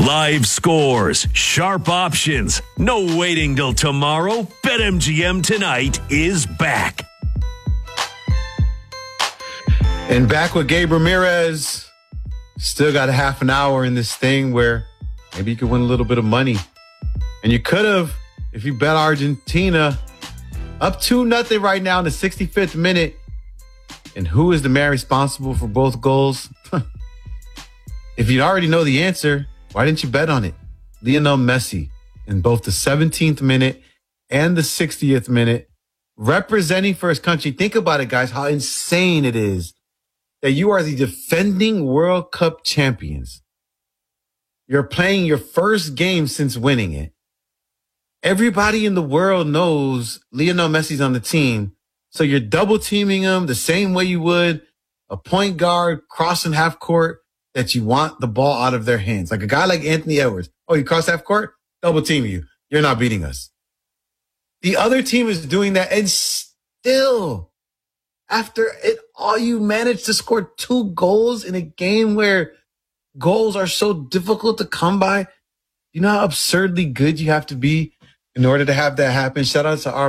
Live scores, sharp options, no waiting till tomorrow. BetMGM tonight is back. And back with Gabe Ramirez. Still got a half an hour in this thing where maybe you could win a little bit of money. And you could have if you bet Argentina. Up 2-0 right now in the 65th minute. And who is the man responsible for both goals? If you already know the answer, why didn't you bet on it? Lionel Messi in both the 17th minute and the 60th minute, representing for his country. Think about it, guys, how insane it is that you are the defending World Cup champions. You're playing your first game since winning it. Everybody in the world knows Lionel Messi's on the team. So you're double teaming him the same way you would a point guard crossing half court that you want the ball out of their hands. Like a guy like Anthony Edwards. Oh, you cross half court? Double team you. You're not beating us. The other team is doing that, and still, after it all, you managed to score 2 goals in a game where goals are so difficult to come by. You know how absurdly good you have to be in order to have that happen? Shout out to all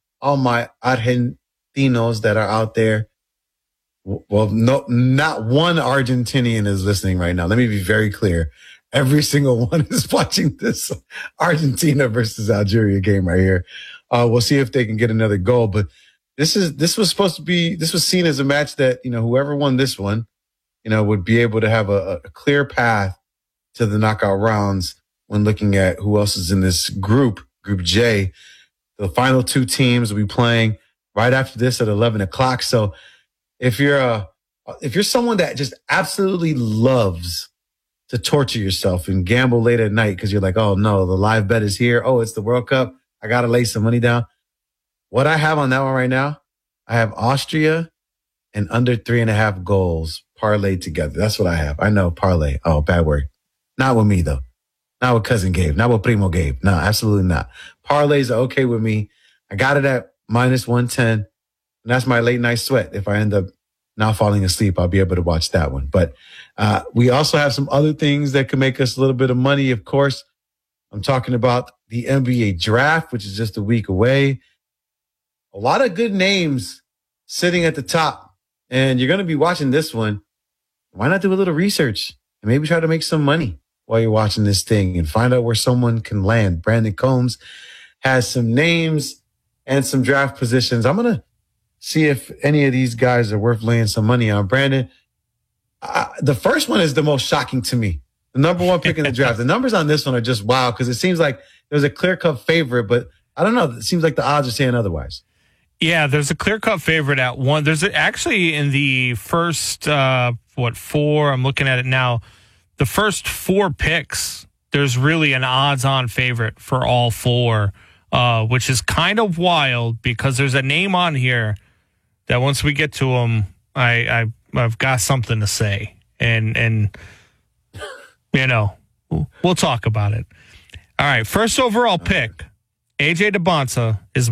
my Argentinos that are out there. Well, no, not one Argentinian is listening right now. Let me be very clear. Every single one is watching this Argentina versus Algeria game right here. We'll see if they can get another goal. But this was seen as a match that, whoever won this one, would be able to have a clear path to the knockout rounds when looking at who else is in this group J. The final 2 teams will be playing right after this at 11 o'clock. So if you're someone that just absolutely loves to torture yourself and gamble late at night because you're like, oh no, the live bet is here. Oh, it's the World Cup. I got to lay some money down. What I have on that one right now, I have Austria and under 3.5 goals parlayed together. That's what I have. I know parlay. Oh, bad word. Not with me though. Not with cousin Gabe. Not with Primo Gabe. No, absolutely not. Parlays are okay with me. I got it at -110. And that's my late night sweat. If I end up not falling asleep, I'll be able to watch that one. But we also have some other things that could make us a little bit of money. Of course, I'm talking about the NBA draft, which is just a week away. A lot of good names sitting at the top. And you're going to be watching this one. Why not do a little research and maybe try to make some money while you're watching this thing and find out where someone can land? Brandon Combs has some names and some draft positions. I'm going to see if any of these guys are worth laying some money on. Brandon, the first one is the most shocking to me. The number 1 pick in the draft. The numbers on this one are just wild because it seems like there's a clear-cut favorite, but I don't know. It seems like the odds are saying otherwise. Yeah, there's a clear-cut favorite at 1. There's actually in the first, 4, I'm looking at it now, the first 4 picks, there's really an odds-on favorite for all 4, which is kind of wild because there's a name on here that once we get to him, I've got something to say. And we'll talk about it. All right, first overall pick, AJ Debonsa is